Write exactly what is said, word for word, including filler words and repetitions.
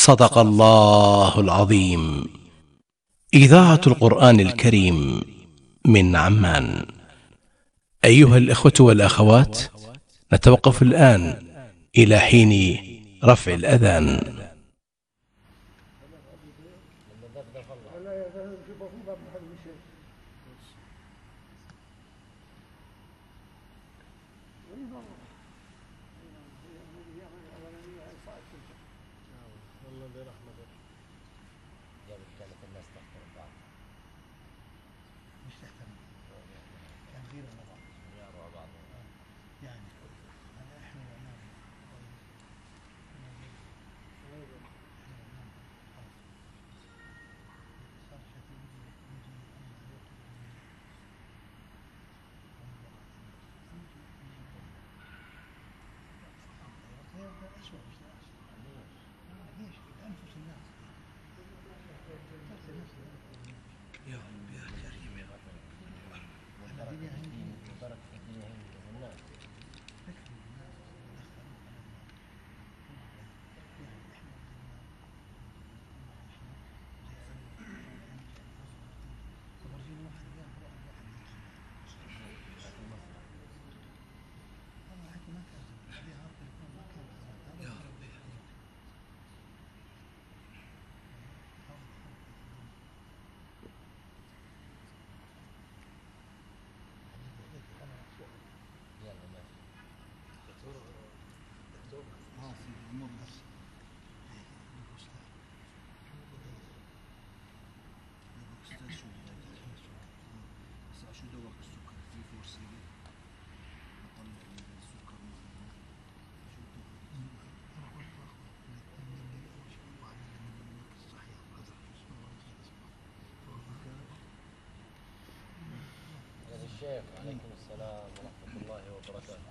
صدق الله العظيم. إذاعة القرآن الكريم من عمان. أيها الإخوة والأخوات، نتوقف الآن إلى حين رفع الأذان. الشيخ عليكم السلام ورحمة الله وبركاته.